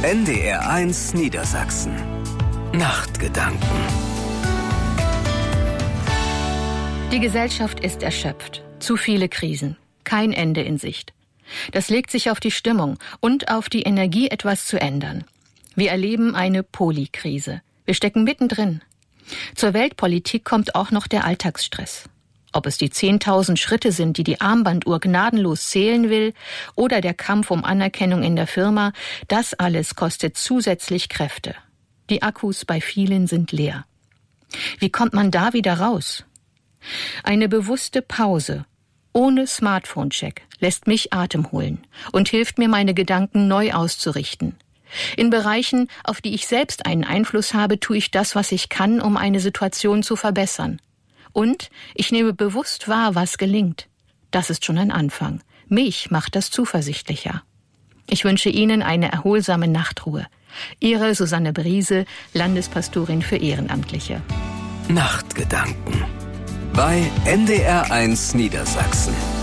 NDR1 Niedersachsen. Nachtgedanken. Die Gesellschaft ist erschöpft. Zu viele Krisen. Kein Ende in Sicht. Das legt sich auf die Stimmung und auf die Energie, etwas zu ändern. Wir erleben eine Polykrise. Wir stecken mittendrin. Zur Weltpolitik kommt auch noch der Alltagsstress. Ob es die 10.000 Schritte sind, die die Armbanduhr gnadenlos zählen will, oder der Kampf um Anerkennung in der Firma, das alles kostet zusätzlich Kräfte. Die Akkus bei vielen sind leer. Wie kommt man da wieder raus? Eine bewusste Pause, ohne Smartphone-Check, lässt mich Atem holen und hilft mir, meine Gedanken neu auszurichten. In Bereichen, auf die ich selbst einen Einfluss habe, tue ich das, was ich kann, um eine Situation zu verbessern. Und ich nehme bewusst wahr, was gelingt. Das ist schon ein Anfang. Mich macht das zuversichtlicher. Ich wünsche Ihnen eine erholsame Nachtruhe. Ihre Susanne Briese, Landespastorin für Ehrenamtliche. Nachtgedanken bei NDR1 Niedersachsen.